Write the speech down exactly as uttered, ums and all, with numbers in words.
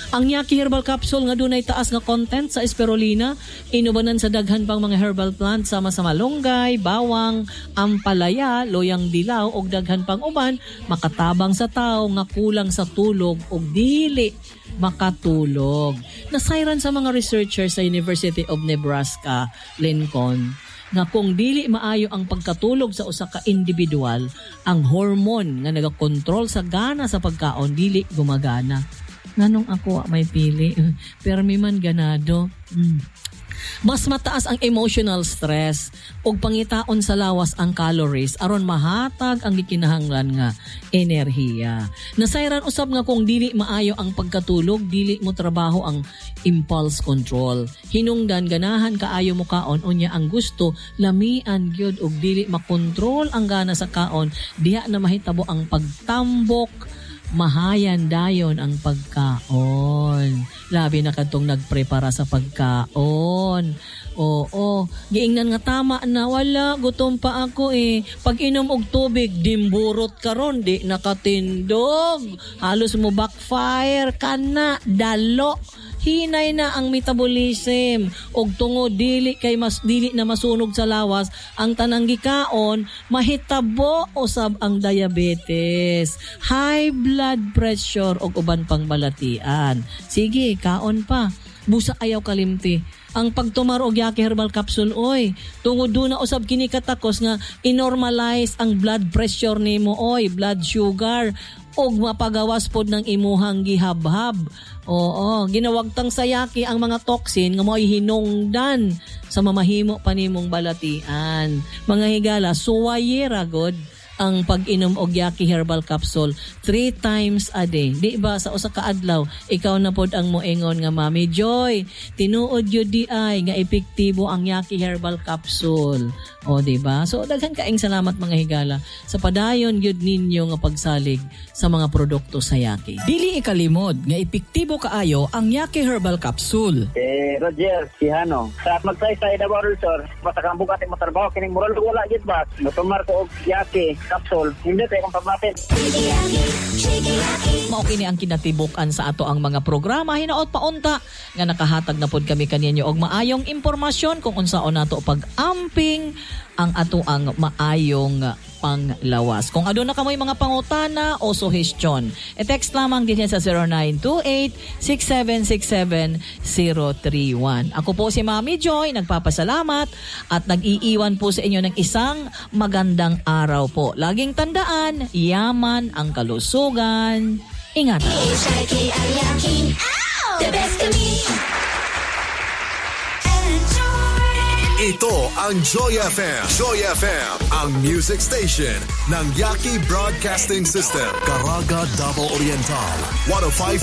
Ang Yaki Herbal Capsule nga dunay taas nga content sa spirulina, inubanan sa daghan pang mga herbal plants sama sa malunggay, bawang, ampalaya, loyang dilaw og daghan pang uban makatabang sa tawo nga kulang sa tulog og dili makatulog. Nasayran sa mga researchers sa University of Nebraska, Lincoln, nga kung dili maayo ang pagkatulog sa usa ka individual, ang hormone nga nagakontrol sa gana sa pagkaon dili gumagana. Nganong ako may pili? Permi man ganado. Mm. Mas mataas ang emotional stress ug pangitaon sa lawas ang calories aron mahatag ang gikinahanglan nga enerhiya. Nasayran usab nga kung dili maayo ang pagkatulog, dili mo trabaho ang impulse control. Hinungdan ganahan kaayo mo kaon unya ang gusto lamian gyud ug dili makontrol ang gana sa kaon, diha na mahitabo ang pagtambok, mahayan dayon ang pagkaon. Labi na kadtong nagprepara sa pagkaon. Oo, giingnan nga tama na wala, gutom pa ako eh. Pag inom og tubig, dimburot karon di nakatindog. Halos mo backfire kana, dalo. Hinay na ang metabolism og tungod dili kay mas dili na masunog sa lawas ang tanang gikaon, mahitabo usab ang diabetes, high blood pressure og uban pang balatian. Sige, kaon pa. Busa ayaw kalimti. Ang pagtumar og Yaki Herbal Capsule oy, tungod do na usab kini katakos nga inormalize ang blood pressure nimo oy, blood sugar og mapagawas pod ng imuhang gihabhab. Oo, ginawagtang sa Yaki ang mga toxin nga mo'y hinungdan sa mamahimo pa nimong balatian. Mga higala, suwayera god ang pag-inom og Yaki Herbal Capsule three times a day. Di ba sa usa ka adlaw ikaw na pod ang moingon nga Mami Joy, tinuod yun di ay nga epektibo ang Yaki Herbal Capsule. O di ba? So daghan kaing salamat mga higala sa padayon gyud ninyo nga pagsalig sa mga produkto sa Yaki. Dili ikalimod nga epektibo kaayo ang Yaki Herbal Capsule. Eh Roger Sihano, sa magsaysay Davao Resort, matakang bugat mo trabaho kining moral wala gid ba? Matumar ko og Yaki Capsule. Hindi tayo kong pagmapit. Mao kini ang kinatibukan sa ato ang mga programa hinaot paunta nga nakahatag na pod kami kaninyo og maayong impormasyon kung unsaon nato pag-amping ang ato ang maayong panglawas. Kung aduna ka mo'y mga pangutana o suhestyon, e-text lamang din sa zero nine two eight six seven six seven zero three one. Ako po si Mami Joy, nagpapasalamat at nag-iiwan po sa inyo ng isang magandang araw po. Laging tandaan, yaman ang kalusugan. Ingat. Ito ang Joy F M. Joy F M, ang music station ng Yaki Broadcasting System. Caraga, Davao Oriental. one oh five